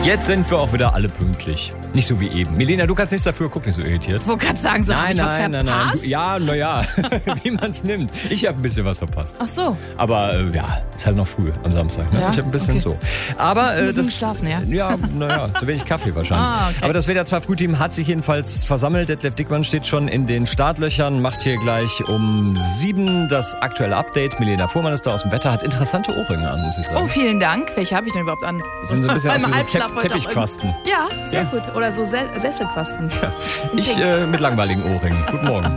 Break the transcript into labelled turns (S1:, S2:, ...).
S1: Jetzt sind wir auch wieder alle pünktlich. Nicht so wie eben. Milena, du kannst nichts dafür, guck nicht so irritiert.
S2: Wo kannst du sagen, so hab ich was verpasst?
S1: Ja, naja, wie man es nimmt. Ich habe ein bisschen was verpasst.
S2: Ach so.
S1: Aber ist halt noch früh am Samstag. Ne?
S2: Ja?
S1: Ich habe ein bisschen so. Aber
S2: Hast du ein bisschen geschlafen, ja?
S1: Ja, naja, zu wenig Kaffee wahrscheinlich.
S2: Okay.
S1: Aber das WDR 2 Frühteam hat sich jedenfalls versammelt. Detlef Dickmann steht schon in den Startlöchern, macht hier gleich um 7 das aktuelle Update. Milena Fuhrmann ist da aus dem Wetter, hat interessante Ohrringe an, muss ich sagen.
S2: Oh, vielen Dank. Welche habe ich denn überhaupt an?
S1: Das sind so ein bisschen aus wie so Teppichquasten.
S2: Ja, sehr gut. Oder so Sesselquasten.
S1: Ich mit langweiligen Ohrringen. Guten Morgen.